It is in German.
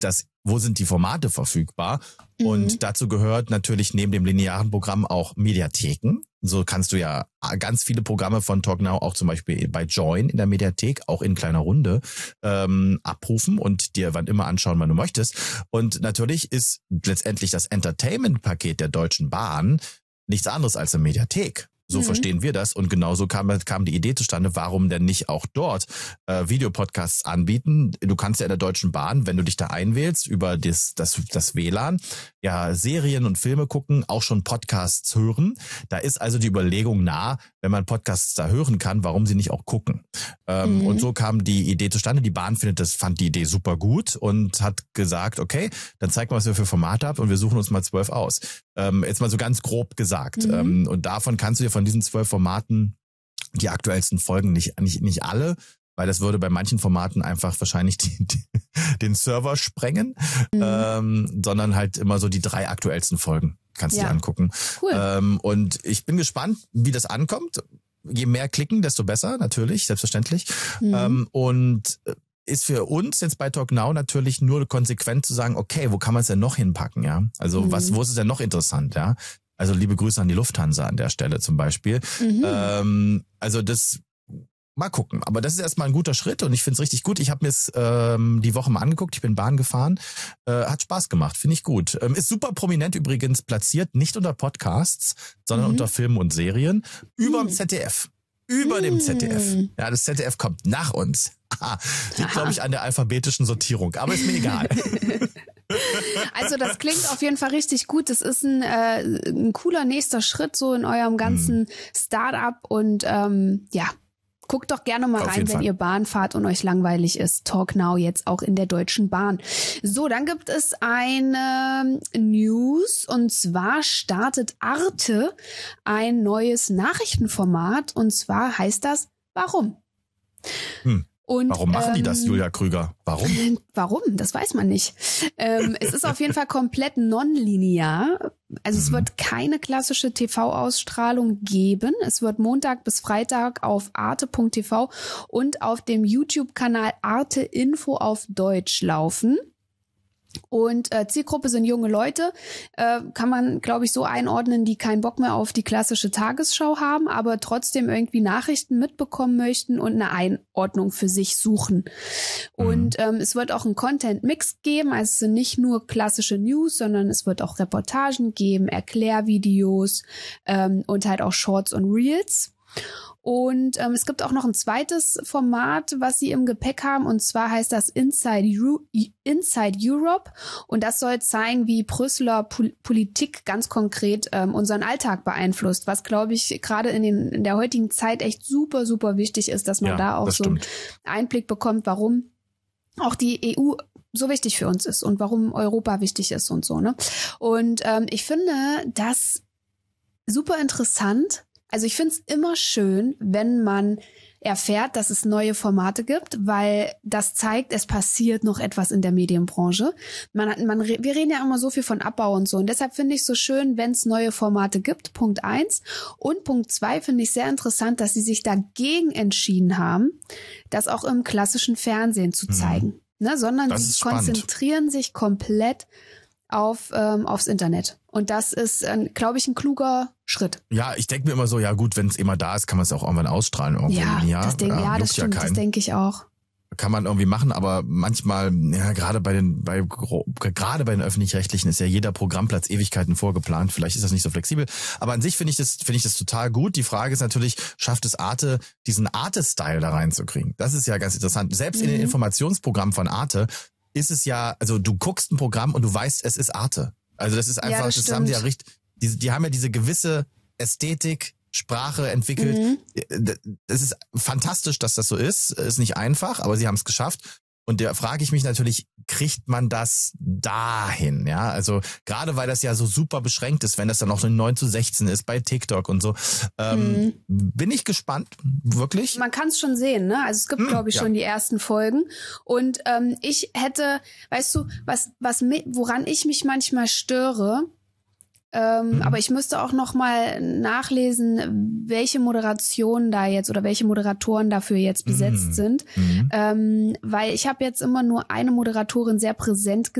wo sind die Formate verfügbar? Und dazu gehört natürlich neben dem linearen Programm auch Mediatheken. So kannst du ja ganz viele Programme von Talknow auch zum Beispiel bei Join in der Mediathek, auch in kleiner Runde, abrufen und dir wann immer anschauen, wann du möchtest. Und natürlich ist letztendlich das Entertainment-Paket der Deutschen Bahn nichts anderes als eine Mediathek. So verstehen wir das. Und genauso kam die Idee zustande, warum denn nicht auch dort Videopodcasts anbieten. Du kannst ja in der Deutschen Bahn, wenn du dich da einwählst, über das WLAN, ja Serien und Filme gucken, auch schon Podcasts hören. Da ist also die Überlegung nah, wenn man Podcasts da hören kann, warum sie nicht auch gucken. Und so kam die Idee zustande. Die Bahn fand die Idee super gut und hat gesagt, okay, dann zeig mal, was wir für Formate haben und wir suchen uns mal 12 aus. Jetzt mal so ganz grob gesagt. Und davon kannst du dir von diesen 12 Formaten die aktuellsten Folgen, nicht alle, weil das würde bei manchen Formaten einfach wahrscheinlich den Server sprengen, sondern halt immer so die 3 aktuellsten Folgen kannst du dir angucken. Cool. Und ich bin gespannt, wie das ankommt. Je mehr klicken, desto besser, natürlich, selbstverständlich. Und ist für uns jetzt bei Talknow natürlich nur konsequent zu sagen, okay, wo kann man es denn noch hinpacken, ja? Also wo ist es denn noch interessant, ja? Also liebe Grüße an die Lufthansa an der Stelle zum Beispiel. Also das, mal gucken. Aber das ist erstmal ein guter Schritt und ich finde es richtig gut. Ich habe mir es die Woche mal angeguckt, ich bin Bahn gefahren. Hat Spaß gemacht, finde ich gut. Ist super prominent übrigens platziert, nicht unter Podcasts, sondern unter Filmen und Serien, über dem ZDF. Über dem ZDF. Ja, das ZDF kommt nach uns. Liegt, glaube ich, an der alphabetischen Sortierung. Aber ist mir egal. Also das klingt auf jeden Fall richtig gut. Das ist ein cooler nächster Schritt so in eurem ganzen Start-up. Und guckt doch gerne mal rein, wenn ihr Bahn fahrt und euch langweilig ist. Talknow jetzt auch in der Deutschen Bahn. So, dann gibt es eine News und zwar startet Arte ein neues Nachrichtenformat und zwar heißt das Warum? Und, warum machen die das, Julia Krüger? Warum? Warum? Das weiß man nicht. Es ist auf jeden Fall komplett nonlinear. Also es wird keine klassische TV-Ausstrahlung geben. Es wird Montag bis Freitag auf arte.tv und auf dem YouTube-Kanal Arte Info auf Deutsch laufen. Und Zielgruppe sind junge Leute, kann man, glaube ich, so einordnen, die keinen Bock mehr auf die klassische Tagesschau haben, aber trotzdem irgendwie Nachrichten mitbekommen möchten und eine Einordnung für sich suchen. Und es wird auch einen Content-Mix geben, also es sind nicht nur klassische News, sondern es wird auch Reportagen geben, Erklärvideos und halt auch Shorts und Reels. Und es gibt auch noch ein zweites Format, was sie im Gepäck haben, und zwar heißt das Inside Europe, und das soll zeigen, wie Brüsseler Politik ganz konkret unseren Alltag beeinflusst, was, glaube ich, gerade in der heutigen Zeit echt super, super wichtig ist, dass man da auch so einen Einblick bekommt, warum auch die EU so wichtig für uns ist und warum Europa wichtig ist und so, ne? Und ich finde das super interessant. Also ich finde es immer schön, wenn man erfährt, dass es neue Formate gibt, weil das zeigt, es passiert noch etwas in der Medienbranche. Wir reden ja immer so viel von Abbau und so, und deshalb finde ich es so schön, wenn es neue Formate gibt, Punkt 1. Und Punkt 2 finde ich sehr interessant, dass sie sich dagegen entschieden haben, das auch im klassischen Fernsehen zu zeigen, ne? Sondern sie konzentrieren sich komplett aufs Internet. Und das ist, glaube ich, ein kluger Schritt. Ja, ich denke mir immer so, ja gut, wenn es immer da ist, kann man es auch irgendwann ausstrahlen. Das stimmt, das denke ich auch. Kann man irgendwie machen, aber manchmal, ja, gerade bei den Öffentlich-Rechtlichen ist ja jeder Programmplatz Ewigkeiten vorgeplant. Vielleicht ist das nicht so flexibel. Aber an sich finde ich das total gut. Die Frage ist natürlich, schafft es Arte, diesen Arte-Style da reinzukriegen? Das ist ja ganz interessant. Selbst in den Informationsprogrammen von Arte ist es ja, also du guckst ein Programm und du weißt, es ist Arte. Also das ist einfach, das haben die ja richtig, die haben ja diese gewisse Ästhetik, Sprache entwickelt. Das ist fantastisch, dass das so ist. Ist nicht einfach, aber sie haben es geschafft. Und da frage ich mich natürlich, kriegt man das dahin? Ja, also gerade weil das ja so super beschränkt ist, wenn das dann noch eine 9:16 ist bei TikTok und so, bin ich gespannt, wirklich. Man kann es schon sehen, ne? Also es gibt, glaube ich, schon die ersten Folgen. Und ich hätte, weißt du, woran ich mich manchmal störe, Aber ich müsste auch noch mal nachlesen, welche Moderationen da jetzt oder welche Moderatoren dafür jetzt besetzt sind. Weil ich habe jetzt immer nur eine Moderatorin sehr präsent